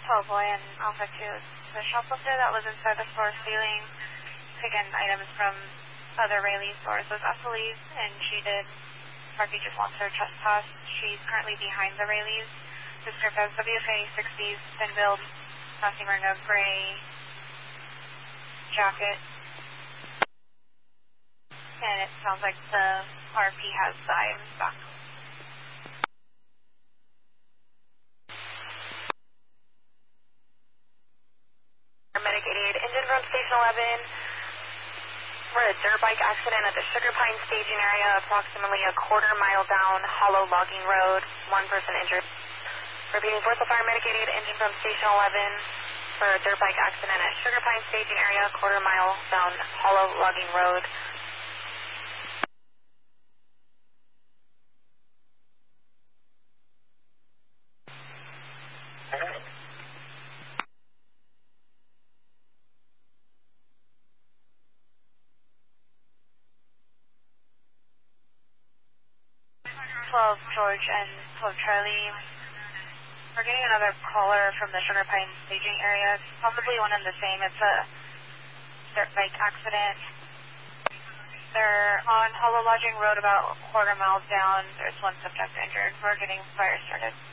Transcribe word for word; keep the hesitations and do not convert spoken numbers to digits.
Tallboy and Alpha two. The shoplifter that was inside the store stealing, again, items from other Rayleigh stores was Ussalies, and she did, Sparky just wants her trespass. She's currently behind the Rayleighs. Described as W F A sixties, thin build, nothing wearing a gray jacket. And it sounds like the R P has the items back. Medic eighty-eight, engine from Station eleven. We're at a dirt bike accident at the Sugar Pine staging area, approximately a quarter mile down Hollow Logging Road. One person injured. Repeating, Bristol Fire Medic eighty-eight, engine from Station eleven for a dirt bike accident at Sugar Pine staging area, quarter mile down Hollow Logging Road. twelve George and twelve Charlie. We're getting another caller from the Sugar Pine staging area. It's possibly one and the same. It's a dirt bike accident. They're on Hollow Lodging Road about a quarter mile down. There's one subject injured. We're getting fire started.